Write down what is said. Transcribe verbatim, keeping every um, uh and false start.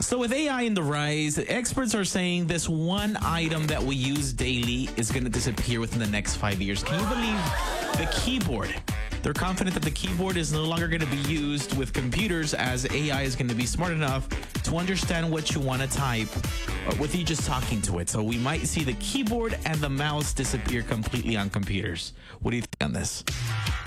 So with A I in the rise, experts are saying this one item that we use daily is going to disappear within the next five years. Can you believe the keyboard? They're confident that the keyboard is no longer going to be used with computers, as A I is going to be smart enough to understand what you want to type with you just talking to it. So we might see the keyboard and the mouse disappear completely on computers. What do you think on this?